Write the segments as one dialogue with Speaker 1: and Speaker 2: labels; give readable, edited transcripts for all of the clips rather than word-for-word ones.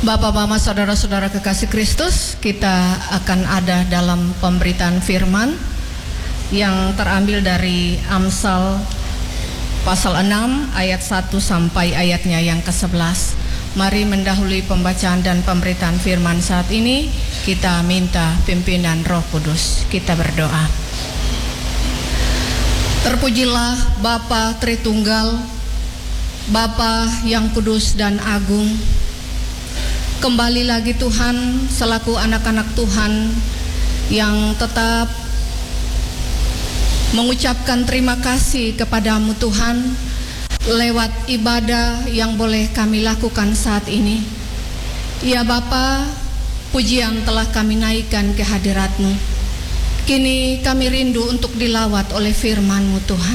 Speaker 1: Bapak, Mama, saudara-saudara kekasih Kristus, kita akan ada dalam pemberitaan firman yang terambil dari Amsal pasal 6 ayat 1 sampai ayatnya yang ke-11. Mari mendahului pembacaan dan pemberitaan firman saat ini, kita minta pimpinan Roh Kudus. Kita berdoa. Terpujilah Bapa Tritunggal, Bapa yang kudus dan agung. Kembali lagi Tuhan, selaku anak-anak Tuhan yang tetap mengucapkan terima kasih kepadamu Tuhan lewat ibadah yang boleh kami lakukan saat ini. Ya Bapa, pujian telah kami naikkan ke hadirat-Mu. Kini kami rindu untuk dilawat oleh firman-Mu Tuhan.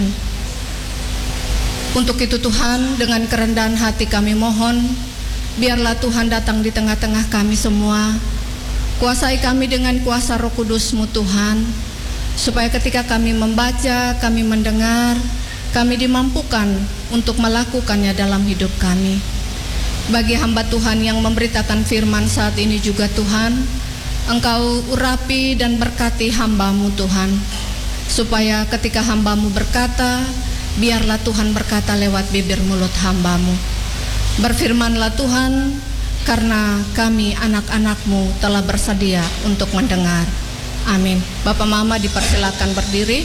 Speaker 1: Untuk itu Tuhan, dengan kerendahan hati kami mohon, biarlah Tuhan datang di tengah-tengah kami semua. Kuasai kami dengan kuasa Roh Kudus-Mu Tuhan, supaya ketika kami membaca, kami mendengar, kami dimampukan untuk melakukannya dalam hidup kami. Bagi hamba Tuhan yang memberitakan firman saat ini juga Tuhan, Engkau urapi dan berkati hamba-Mu Tuhan, supaya ketika hamba-Mu berkata, biarlah Tuhan berkata lewat bibir mulut hamba-Mu. Berfirmanlah Tuhan, karena kami anak-anak-Mu telah bersedia untuk mendengar. Amin. Bapak Mama dipersilakan berdiri.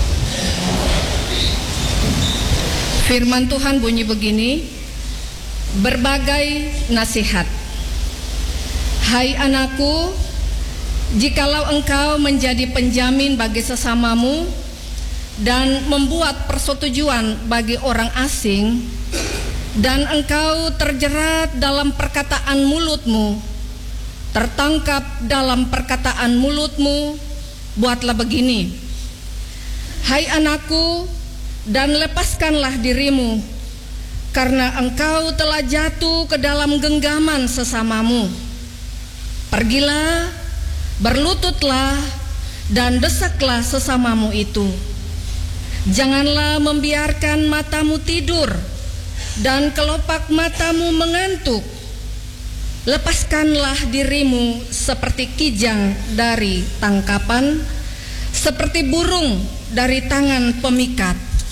Speaker 1: Firman Tuhan bunyi begini, berbagai nasihat. Hai anakku, jikalau engkau menjadi penjamin bagi sesamamu dan membuat persetujuan bagi orang asing, dan engkau terjerat dalam perkataan mulutmu, tertangkap dalam perkataan mulutmu, buatlah begini. Hai anakku, dan lepaskanlah dirimu, karena engkau telah jatuh ke dalam genggaman sesamamu. Pergilah, berlututlah, dan desaklah sesamamu itu. Janganlah membiarkan matamu tidur dan kelopak matamu mengantuk. Lepaskanlah dirimu seperti kijang dari tangkapan, seperti burung dari tangan pemikat.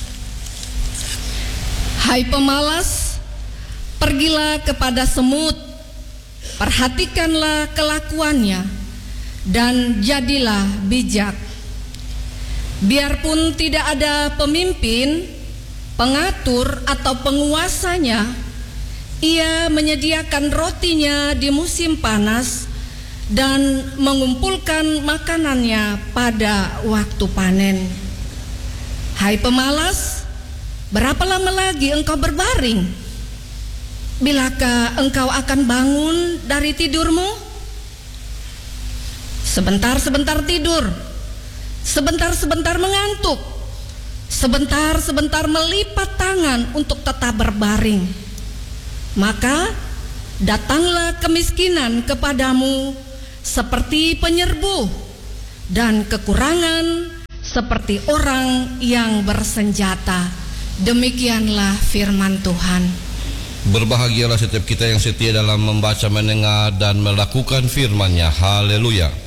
Speaker 1: Hai pemalas, pergilah kepada semut, perhatikanlah kelakuannya, dan jadilah bijak. Biarpun tidak ada pemimpin, pengatur atau penguasanya, ia menyediakan rotinya di musim panas dan mengumpulkan makanannya pada waktu panen. Hai pemalas, berapa lama lagi engkau berbaring? Bilakah engkau akan bangun dari tidurmu? Sebentar-sebentar tidur, sebentar-sebentar mengantuk, sebentar-sebentar melipat tangan untuk tetap berbaring. Maka datanglah kemiskinan kepadamu seperti penyerbu, dan kekurangan seperti orang yang bersenjata. Demikianlah firman Tuhan.
Speaker 2: Berbahagialah setiap kita yang setia dalam membaca, mendengar, dan melakukan firman-Nya. Haleluya.